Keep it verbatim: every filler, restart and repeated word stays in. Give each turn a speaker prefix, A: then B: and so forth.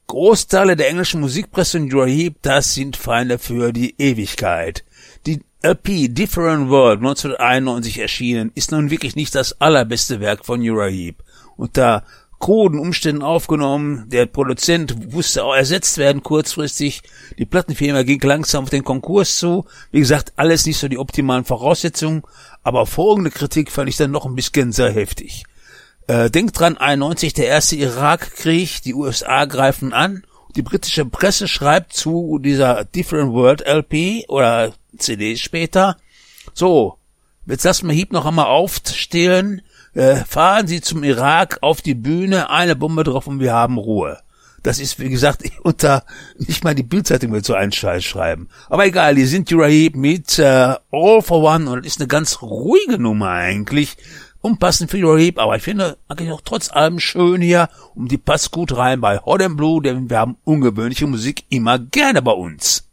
A: Großteile der englischen Musikpresse und Uriah Heep, das sind Feinde für die Ewigkeit. Die L P Different World neunzehnhunderteinundneunzig erschienen, ist nun wirklich nicht das allerbeste Werk von Uriah Heep. Unter kruden Umständen aufgenommen, der Produzent musste auch ersetzt werden kurzfristig, die Plattenfirma ging langsam auf den Konkurs zu, wie gesagt, alles nicht so die optimalen Voraussetzungen, aber folgende Kritik fand ich dann noch ein bisschen sehr heftig. Äh, denkt dran, einundneunzig, der erste Irakkrieg, die U S A greifen an, die britische Presse schreibt zu dieser Different World L P oder C D später, so, jetzt lassen wir Heep noch einmal aufstehen, äh, fahren Sie zum Irak auf die Bühne, eine Bombe drauf und wir haben Ruhe. Das ist, wie gesagt, unter, nicht mal die Bildzeitung wird so einen Scheiß schreiben. Aber egal, die sind Uriah Heep mit äh, All for One und das ist eine ganz ruhige Nummer eigentlich. Unpassend für Uriah Heep, aber ich finde eigentlich auch trotz allem schön hier und die passt gut rein bei Hot and Blue, denn wir haben ungewöhnliche Musik immer gerne bei uns.